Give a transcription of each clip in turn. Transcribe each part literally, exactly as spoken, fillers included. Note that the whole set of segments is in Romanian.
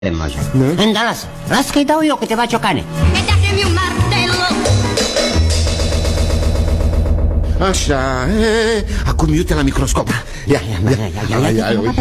Da, lasă, lasă că-i dau eu câteva ciocane. Dați-mi un martello. Așa, e, acum iute la microscop. Ia, ia, ia, ia, ia, ia.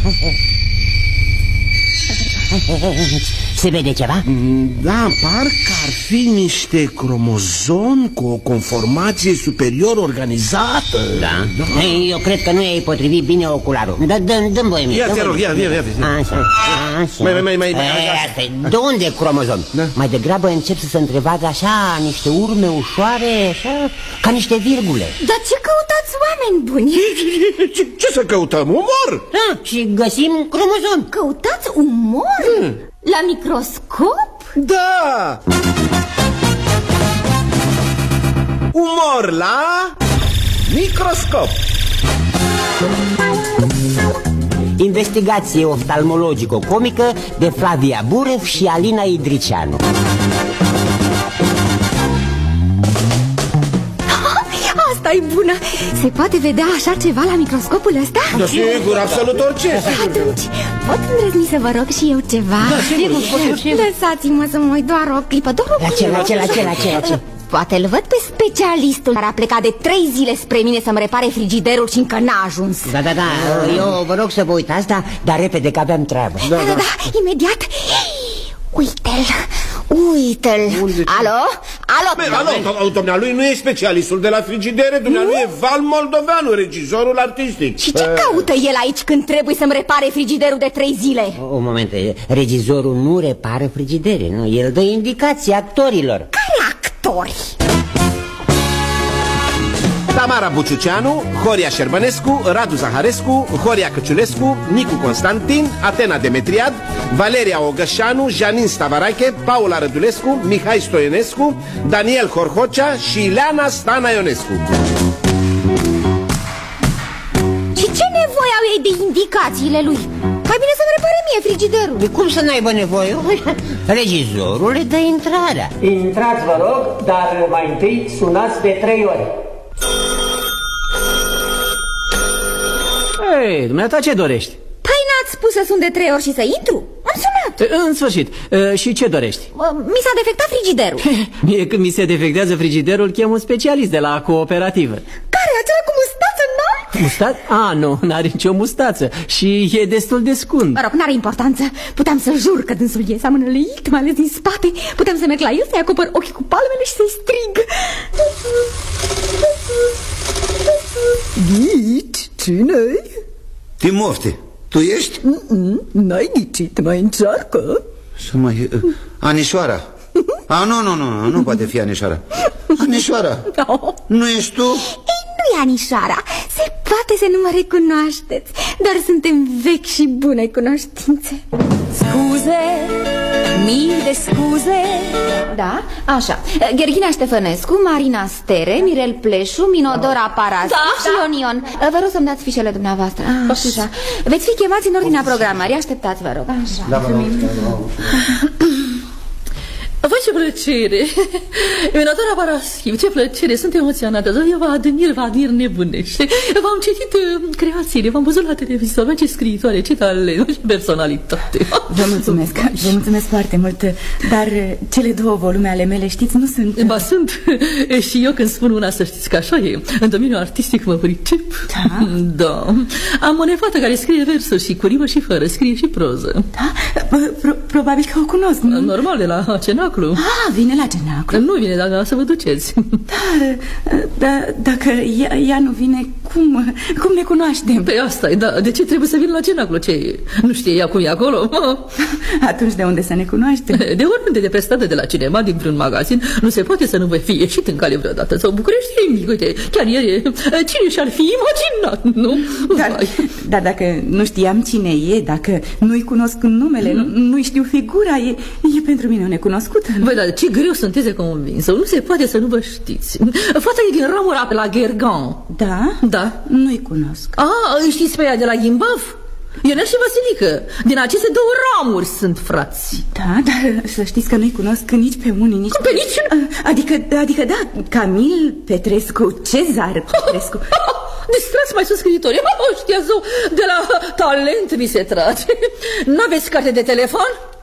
Se vede ceva? Da, parcă ar fi niște cromozomi cu o conformație superior organizată. Da? Ei, eu cred că nu i-ai potrivit bine ocularul. Dă-mi voie mie. Ia, te rog, ia, ia, ia. Așa, așa. Mai, mai, mai, mai. De unde cromozomi? Mai degrabă încep să se întrevadă așa niște urme ușoare, așa, ca niște virgule. Dar ce căutați, oameni buni? Ce, ce să căutăm? Umor? Da, și găsim cromozomi. Căutați umor? Hmm. La microscop? Da! Umor la microscop. Investigație oftalmologico-comică de Flavia Burev și Alina Idricianu. Asta e bună. Se poate vedea așa ceva la microscopul ăsta? Da, sigur, absolut orice. Atunci, pot îndrăzni să vă rog și eu ceva? Da, sigur, sigur. Lăsați-mă să mă uit doar o clipă, doar o clipă. La ce, la ce, la ce, la ce? Poate îl văd pe specialistul care a plecat de trei zile spre mine să-mi repare frigiderul și încă n-a ajuns. Da, da, da, eu vă rog să vă uitați, da, dar repede că aveam treabă. Da, da, da, da, imediat. Uite-l, uite-l. Alo? Alo? Alo, dumnealui nu e specialistul de la frigidere, dumnealui e Val Moldoveanu, regizorul artistic. Și ce caută el aici când trebuie să-mi repare frigiderul de trei zile? Un moment, regizorul nu repară frigidere, nu, el dă indicații actorilor. Care actori? Tamara Buciuceanu, Horia Șerbănescu, Radu Zaharescu, Horia Căciulescu, Nicu Constantin, Atena Demetriad, Valeria Ogășanu, Janin Stavarache, Paula Rădulescu, Mihai Stoienescu, Daniel Horhocea și Ileana Stana Ionescu. Și ce nevoie au ei de indicațiile lui? Mai bine să-mi repare mie frigiderul. De cum să n-aibă nevoie? Regizorul le dă intrarea. Intrați, vă rog, dar mai întâi sunați de trei ori. Ei, dumneata ce dorești? Păi n-ați spus să sun de trei ori și să intru? Am sunat. În sfârșit, și ce dorești? Mi s-a defectat frigiderul. Mie când mi se defectează frigiderul, chem un specialist de la cooperativă. Care? Acela cu mustață înalt? Mustață? A, nu, n-are nicio mustață și e destul de scund. Mă rog, n-are importanță. Puteam să jur că dânsul e seamănă leit, mai ales din spate. Puteam să merg la el, să-i acopăr ochii cu palmele și să-i strig. Ghici, cine-i? Timofte, tu ești? N-ai ghicit, mai încearcă. Să mai... Uh, Anișoara. A, nu, nu, nu, nu poate fi Anișoara. Anișoara, nu ești tu? Ei, nu e Anișoara. Se poate să nu mă recunoașteți, dar suntem vechi și bune cunoștințe. Scuze, mii de scuze. Da, așa. Gherghina Ștefănescu, Marina Stere, Mirel Pleșu, Minodora Paraschi da, și da. Ion. Vă rog să-mi dați fișele dumneavoastră. Așa. Veți fi chemați în ordinea programării. Așteptați, vă rog. Așa. Da, vă rog. Vă ce plăcere! Minodora Paraschi, ce plăcere! Sunt emoționată, eu vă admir, vă admir nebunește. V-am citit uh, creațiile, v-am văzut la televizor, ce scriitoare, ce talent, ce personalitate. Vă mulțumesc, vă mulțumesc foarte mult. Dar cele două volume ale mele, știți, nu sunt... Ba, sunt. Și eu când spun una, să știți că așa e. În domeniul artistic mă pricep. Da? Da. Am o nefată care scrie versuri și cu rimă și fără, scrie și proză. Da? Pro Probabil că o cunosc, nu? Normal, de la Cenaclu. Ah, vine la Cenaclu. Nu vine, dar să vă duceți. Dar, da, dacă ea, ea nu vine, cum, cum ne cunoaștem? Pe asta e, da. De ce trebuie să vină la Cenaclu? Ce, nu știe ea cum e acolo? Atunci de unde să ne cunoaștem? De oriunde, de pe stradă, de la cinema, din vreun magazin. Nu se poate să nu vă fie ieșit în cale vreodată. Sau București e mic, uite, chiar ieri. Cine și-ar fi imaginat, nu? Dar, dar dacă nu știam cine e, dacă nu-i cunosc numele, mm. nu, nu-i știu figura, e, e pentru mine o necunoscută. Băi, dar ce greu sunteți de convinsă. Nu se poate să nu vă știți. Fata e din ramura pe la Ghergan. Da? Da. Nu-i cunosc. Ah, știți pe ea de la Ghimbaf? Ionel și Vasilică. Din aceste două ramuri sunt frați. Da, dar să știți că nu-i cunosc nici pe unii, nici pe nici. Adică, adică da, Camil Petrescu, Cezar Petrescu. Distrați mai sunt scriitori. Oh, știa zău, de la talent mi se trage. N-aveți carte de telefon?